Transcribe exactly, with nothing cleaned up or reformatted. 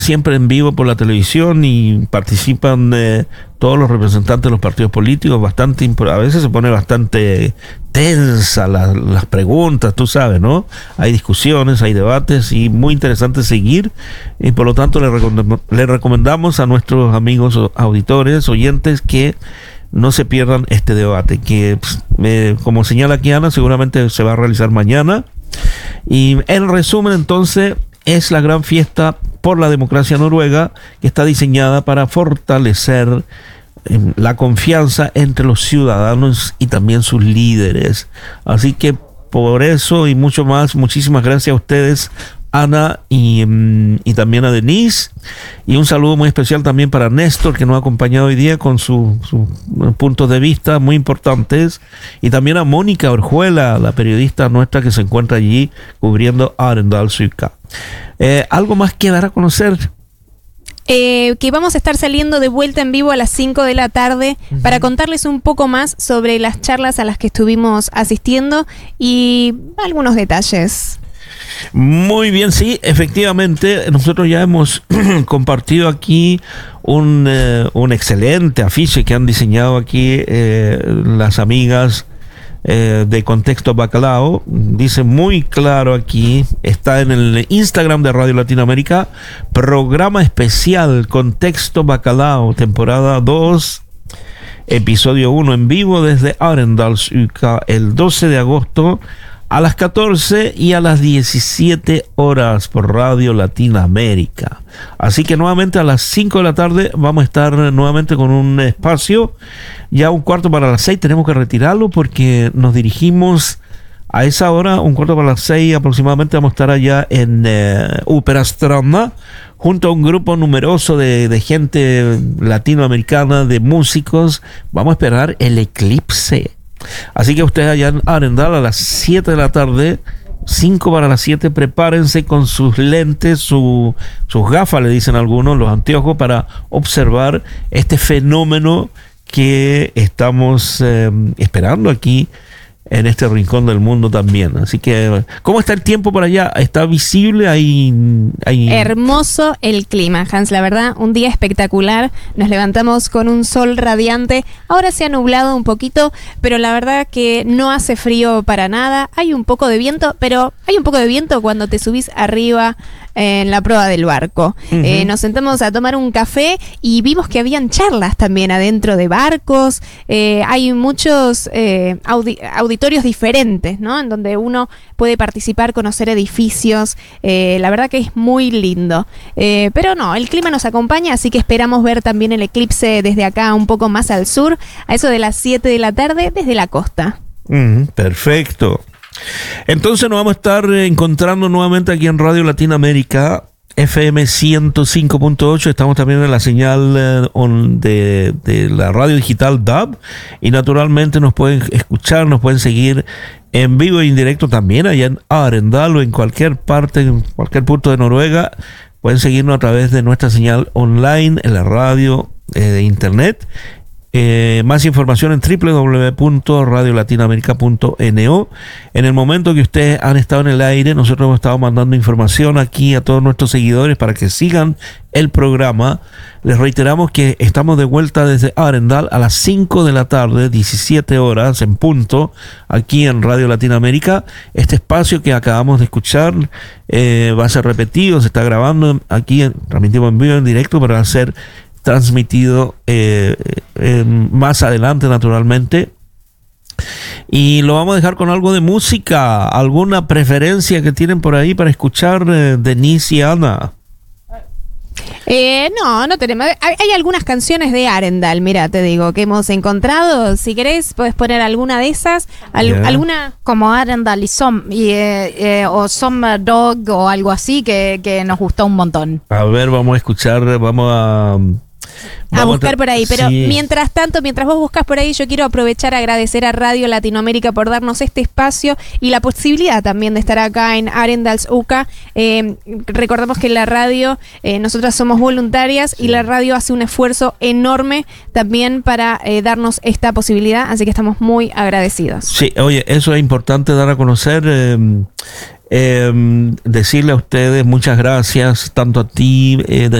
siempre en vivo por la televisión y participan eh, todos los representantes de los partidos políticos. Bastante, a veces se pone bastante tensa la, las preguntas, tú sabes, ¿no? Hay discusiones, hay debates y muy interesante seguir, y por lo tanto le, recomend- le recomendamos a nuestros amigos auditores, oyentes, que no se pierdan este debate, que eh, como señala aquí Ana, seguramente se va a realizar mañana. Y en resumen, entonces, es la gran fiesta por la democracia noruega, que está diseñada para fortalecer eh, la confianza entre los ciudadanos y también sus líderes. Así que por eso y mucho más, muchísimas gracias a ustedes, Ana, y, y también a Denise, y un saludo muy especial también para Néstor, que nos ha acompañado hoy día con sus su puntos de vista muy importantes, y también a Mónica Orjuela, la periodista nuestra que se encuentra allí cubriendo Arendalsuka. Eh, ¿Algo más que dar a conocer? Eh, que vamos a estar saliendo de vuelta en vivo a las cinco de la tarde uh-huh. para contarles un poco más sobre las charlas a las que estuvimos asistiendo y algunos detalles. Muy bien, sí, efectivamente, nosotros ya hemos compartido aquí un, eh, un excelente afiche que han diseñado aquí eh, las amigas eh, de Contexto Bacalao. Dice muy claro aquí, está en el Instagram de Radio Latinoamérica, programa especial Contexto Bacalao, temporada dos, episodio uno, en vivo desde Arendalsuka, el doce de agosto a las catorce y a las diecisiete horas por Radio Latinoamérica. Así que nuevamente a las cinco de la tarde vamos a estar nuevamente con un espacio. Ya un cuarto para las seis tenemos que retirarlo porque nos dirigimos a esa hora, un cuarto para las seis aproximadamente, vamos a estar allá en eh, Uperastrana, junto a un grupo numeroso de, de gente latinoamericana, de músicos. Vamos a esperar el eclipse. Así que ustedes allá en Arendal a las siete de la tarde, cinco para las siete, prepárense con sus lentes, su, sus gafas, le dicen algunos, los anteojos, para observar este fenómeno que estamos eh, esperando aquí en este rincón del mundo también. Así que, ¿cómo está el tiempo por allá? ¿Está visible? ¿Hay, hay... Hermoso el clima, Hans, la verdad, un día espectacular. Nos levantamos con un sol radiante. Ahora se ha nublado un poquito, pero la verdad que no hace frío para nada. Hay un poco de viento, pero hay un poco de viento cuando te subís arriba en la proa del barco. Uh-huh. Eh, nos sentamos a tomar un café y vimos que habían charlas también adentro de barcos. Eh, hay muchos eh, audi- auditorios diferentes, ¿no? En donde uno puede participar, conocer edificios. Eh, la verdad que es muy lindo. Eh, pero no, el clima nos acompaña, así que esperamos ver también el eclipse desde acá un poco más al sur, a eso de las siete de la tarde desde la costa. Uh-huh. Perfecto. Entonces nos vamos a estar encontrando nuevamente aquí en Radio Latinoamérica, F M ciento cinco punto ocho. Estamos también en la señal eh, on de, de la radio digital D A B, y naturalmente nos pueden escuchar, nos pueden seguir en vivo e indirecto también allá en Arendal o en cualquier parte, en cualquier punto de Noruega. Pueden seguirnos a través de nuestra señal online en la radio eh, de internet. Eh, más información en doble u doble u doble u punto radio latinoamérica punto ene o. En el momento que ustedes han estado en el aire, nosotros hemos estado mandando información aquí a todos nuestros seguidores para que sigan el programa. Les reiteramos que estamos de vuelta desde Arendal a las cinco de la tarde, diecisiete horas en punto, aquí en Radio Latinoamérica. Este espacio que acabamos de escuchar eh, va a ser repetido, se está grabando aquí, en, transmitimos en vivo, en directo, para hacer transmitido eh, eh, más adelante, naturalmente. Y lo vamos a dejar con algo de música. ¿Alguna preferencia que tienen por ahí para escuchar, eh, Denise y Ana? Eh, no, no tenemos. Hay, hay algunas canciones de Arendal, mira, te digo, que hemos encontrado. Si querés, puedes poner alguna de esas. Al, yeah. Alguna como Arendal y Som, y, eh, eh, o Summer Dog o algo así, que, que nos gustó un montón. A ver, vamos a escuchar, vamos a... a buscar por ahí, pero sí. Mientras tanto, mientras vos buscas por ahí, yo quiero aprovechar a agradecer a Radio Latinoamérica por darnos este espacio y la posibilidad también de estar acá en Arendalsuka. Eh, recordemos que la radio, eh, nosotras somos voluntarias, sí. Y la radio hace un esfuerzo enorme también para eh, darnos esta posibilidad, así que estamos muy agradecidos. Sí, oye, eso es importante dar a conocer. Eh, Eh, decirle a ustedes muchas gracias, tanto a ti, eh,